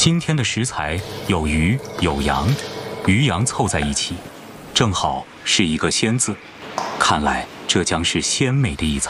今天的食材有鱼有羊，鱼羊凑在一起，正好是一个鲜字。看来这将是鲜美的一餐。